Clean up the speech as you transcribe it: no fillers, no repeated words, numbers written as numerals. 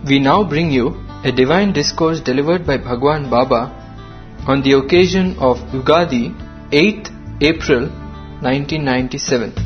We now bring you a divine discourse delivered by Bhagwan Baba on the occasion of Ugadi, 8th April 1997.